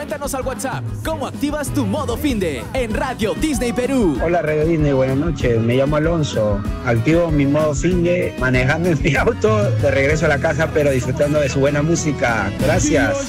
Cuéntanos al WhatsApp cómo activas tu modo finde en Radio Disney Perú. Hola Radio Disney, buenas noches. Me llamo Alonso. Activo mi modo finde manejando en mi auto de regreso a la casa, pero disfrutando de su buena música. Gracias.